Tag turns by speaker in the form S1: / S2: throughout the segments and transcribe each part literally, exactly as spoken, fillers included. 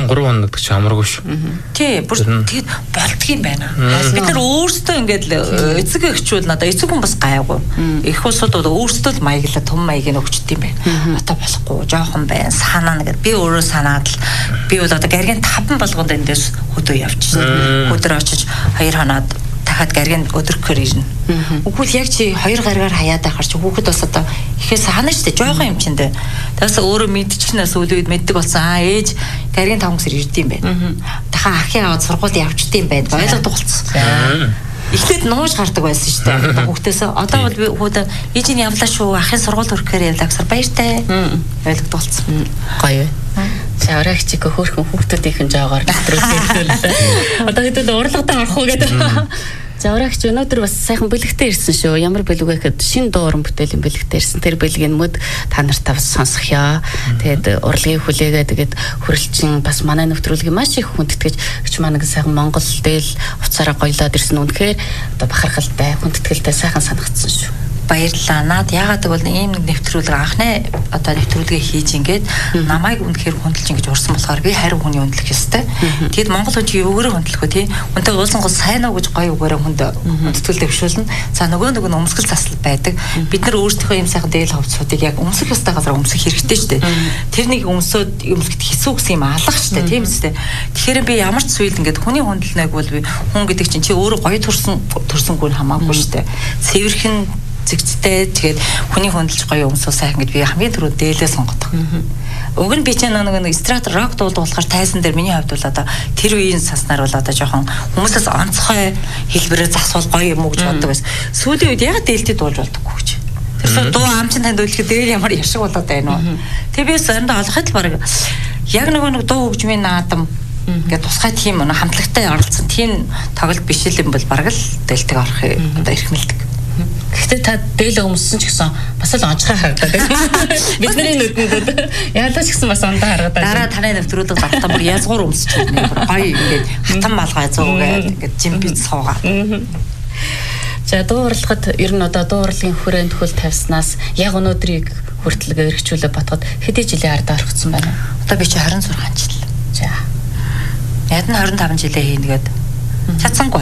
S1: жилийн гурав хоног гэж амаргүй шүү.
S2: Тий, бүр тэгэд болдгийм байна. Бид нар өөрсдөө ингээд эцэг эхчүүд надаа эцэг хүн бас гайгүй. Их усуд өөрсдөө л маяглаа том маягийг өгчдөг юм байна. Одоо болохгүй, жоохон байна. Санаа нэгэд би өөрөө санаад л би бол одоо гаргийн таван болгонд эндээс хөдөө явчихсан. Хөдөр очиж хоёр хоноод дахиад гаргийн өдөрхөр ирнэ. Үгүй яг чи хоёр гаргаар хаяад байхаар чи хүүхэд бас одоо ихээс хана штэ жоохон юм чинь дээ. Тэгээс өөрөө мэдчихнээс үл үед мэддэг болсон. Аа ээж гаргийн таван гэсэр ирдэм байна. Дахиад ахын аваад сургуульд явчдсан байна. Ойлгодог болсон. Эхлээд нууж гардаг байсан шүү дээ. Хүүхдээс одоо бол би хүүхэд ээж нь явлаа шүү. Ахын сургууль хүрэхээр явлаа гэсэр баяртай. Ойлгодог болсон.
S3: Гоё. Саврагч их хөөрхөн хүүхдүүдийнхэн жаагаар нэвтрүүлсэн. Одоо хэдүүл урлагтаа орох уу гэдэг. Заврагч өнөөдөр бас сайхан бэлэгтэй ирсэн шүү. Ямар бэлэг вэ гэхэд шинэ дууран бүтээлийн бэлэгтэй ирсэн. Тэр бэлгийн мөд та нартай бас сонсохё. Тэгээд урлагийн хүлээгээ тэгээд хөрөлчин бас манай нэвтрүүлгийг маш их хүндэтгэж өч манаг сайхан Монгол дээл уцаараа гоёлоод ирсэн. Үнэхээр одоо бахархалтай, хүндэтгэлтэй сайхан санагдсан шүү.
S2: Баярлалаа. Наад яагаад гэвэл ийм нэг нэвтрүүлэг анхны одоо нэвтрүүлгээ хийж ингээд намайг үнэхээр хүндэлж ингэж урсан болохоор би хариу хүний хүндлэх ёстой. Тэгэд Монгол хүн чи өгөөрөө хүндлэх үү тий. Үнтэй уулсан гол сайн уу гэж гоё өгөөрөө хүнд хүндэтгэлтэй бишүүлнэ. За нөгөө нөгөө өмсгөл засал байдаг. Бид нар өөрсдийнхөө ийм сайхан дээл ховцуудыг яг өмсөх ёстой газар өмсөх хэрэгтэй шүү дээ. Тэр нэг өмсөд өмсгөхд хэсүү гэсэн юм алах шүү дээ. Тийм үстэй. Тэгэхээр би ямар ч зүйл ингээд хүний хүндэлнэг бол би хүн гэдэг чинь чи өөрөө гоё төрсөн төрсөнгөө хамаагүй шүү дээ. Цэвэрхэн зэгцтэй тэгээд хүний хүндэлж гоё өмсөө сайхан гэж би хамгийн түрүү дээлээ сонгодог. Уг нь би ч нэг нэг страт рок дуулдаг болохоор тайсан дээр миний хувьд бол одоо тэр үеийн саснаар бол одоо жоохон хүмүүсээс онцгой хэлбэрээр засвал гоё юм уу гэж боддог байсан. Сүүлийн үед яг дээлтэй дуулж болдоггүй гэж. Тэр дуу амчин танд үлдэхэд дээр ямар яшиг болоод байна уу? Тэг би сарнда олоход л баг яг нөгөө нэг дуу хөгжмийн наадам ингээд тусгай тийм нэг хамтлагтай оролцсон тийм тоглолт биш л юм бол баг л дээлтэйг орохыг одоо эрхмэлдэг.
S3: Гэхдээ та дээлээ өмссөн ч гэсэн бас л онцгой харагдаад байна. Бидний нүдэнд яалаа ч гэсэн бас ондоо харагдаад байна.
S2: Дараа таны нэвтрүүлэг завтаа бүр язгуур өмсч байна. Гоё ингээд хатан малгай зуугаад ингээд жимбиц суугаад.
S3: За дуу урлагад ер нь одоо дуу урлагийн хүрээнд хөл тавьснаас яг өнөөдрийг хүртэл эргчүүлээ ботход хэдий жилийн ард орчихсон байна.
S2: Одоо би чи хорин зургаан жил.
S3: За.
S2: Яг нь хорин таван жилээ хийнэгээд чадсангүй.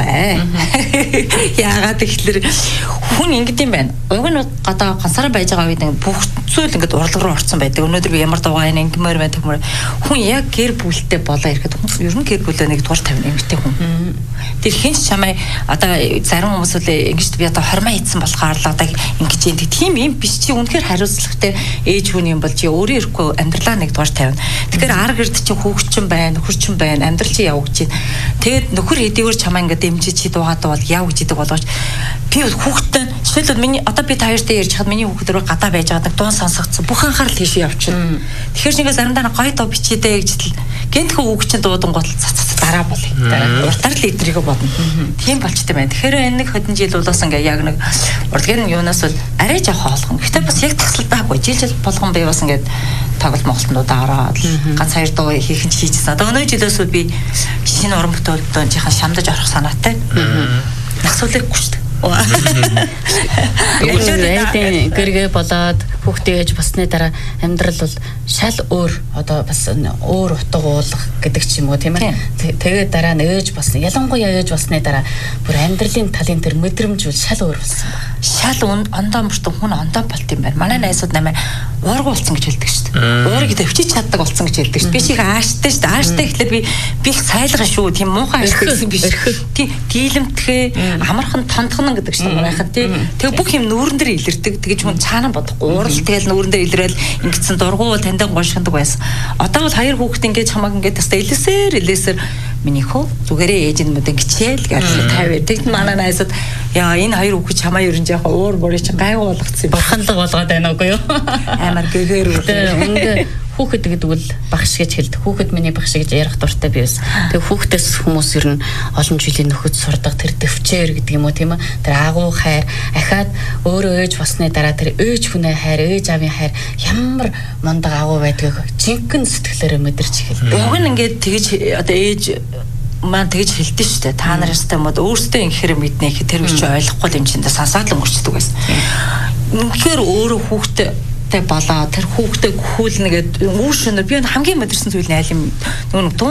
S2: Яагаад гэхэлэр хүн ингэдэм байна. Уг нь одоо гансараа байж байгаа үед бүх зүйл ингээд урлаг руу орсон байдаг. Өнөөдөр би ямар дуугаа ингэмээр байна тэгмээр хүн яг гэр бүлтэй болоо ирэхэд ер нь гэр бүлээ нэг туул тавина эмэгтэй хүн. Тэр хинч чамай одоо зарим хүмүүс үл ингэж би одоо хормоо ийдсэн болохоор л одоо ингэж юм тийм юм биш чи үнэхээр хариуцлагатай ээж хүн юм бол чи өөрөө ирэхгүй амьдралаа нэг туул тавина. Тэгэхээр ар гэрд чи хүүхчин байна, нөхөрчин байна, амьдрал чи явж байна. Тэгээд нөхөр хэдийгээр чамаа ингээд дэмжиж чи дуугаадаа бол яв гэж идэг болгооч би хүүхдтэй жишээлбэл миний одоо би таартай ярьж хаад миний хүүхд рүү гадаа байж байгаа дуун сонсогдсон бүх анхаарал тийш явчихна. Тэгэхээр чингээс заримдаа гоё дуу бичээдээ гэж л гэнтхэн хүүхчин дуудан гол цац дараа бол уртаар л эдрийгөө бодно. Тийм болчтой байна. Тэгэхээр энэ нэг хэдэн жил болоос ингээ яг нэг урлагийн юунаас бол арай жоох хоолхон. Гэхдээ бас яг тасалдаагүй жил жил болгон би бас ингээд тоглолт моголтнуудаа ороод ганц хоёр дуу хийх нь хийжсэн. Одоо өнөө жилээс би шинэ уран бүтээлд жихан шамдаж орох санаатай. Насуулахгүй шүү дээ.
S3: Тэгээд гэргээ болоод хүүхдээ ээж басны дараа амьдрал бол шал өөр одоо бас өөр утга уулах гэдэг ч юм уу тийм ээ. Тэгээд дараа нь ээж басна. Ялангуяа ээж басны дараа бүр амьдралын талын тэр мэдрэмж бол шал өөр болсон байна.
S2: Шал ондоо мөртөө хүн ондоо болт юм байна. Манай найзууд намайг уурга болсон гэж хэлдэг шүү дээ. Уургийг төвчиж чаддаг болсон гэж хэлдэг шүү дээ. Би шиг ааштай шүү дээ. Ааштай гэхлээр би би их сайлгаа шүү. Тийм муухай ашигсан биш. Тийм дийлэмтгэ амархан тондгоно гэдэг шүү дээ. Манайхад тийм. Тэгээ бүх юм нүүрэн дээр илэрдэг. Тэгэж хүн цаана бодохгүй. Уурал тэгэл нүүрэн дээр илрээл ингэсэн дургуул таньдаг гошгондог байсан. Одоо бол хоёр хүүхэд ингэж хамааг ингэж таста илээсээр илээсээр миний хөө зүгээрээ ээж нь мөдөн гिचээл гэж тавиад. Тэгт манай найзууд яа энэ хоёр хүүхэд чамаа ерөн жаахан уур бороо чи гайгүй болгоцсон юм.
S3: Бурханлаг болгоод байна уугүй юу?
S2: Амар гэгээр
S3: үнэ хүүхэд гэдэг бол багш гэж хэлдэг. Хүүхэд миний багш гэж ярих дуртай би бас. Тэг хүүхдээс хүмүүс ер нь олон жилийн нөхөд сурдаг тэр төвчээр гэдэг юм уу тийм ээ. Тэр агуу хайр ахаад өөрөө ээж басны дараа тэр ээж хүнээ хайр, ээж аавын хайр ямар мундаг агуу байдгийг жинхэнэ сэтгэлээрээ мэдэрч эхэлдэг.
S2: Уг нь ингээд тэгж одоо ээж маань тэгж хэлдэг шүү дээ. Та нараас та мод өөртөө ингэхээр мэднэ гэхэд тэр үчи ойлгохгүй юм чинь сансаад л өнгөрчдөг байсан. Үнэхээр өөрөө хүүхдээ болоо тэр хүүхдээ гүйлнэгээд үүш өнөр би хамгийн мэдэрсэн зүйл нь айл юм нөгөө